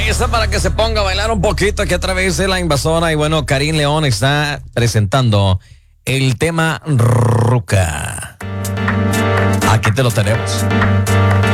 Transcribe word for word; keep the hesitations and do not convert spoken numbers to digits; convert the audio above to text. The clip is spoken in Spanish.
Ahí está para que se ponga a bailar un poquito aquí a través de La Invasora. Y bueno, Karim León está presentando el tema Ruca. Aquí te lo tenemos.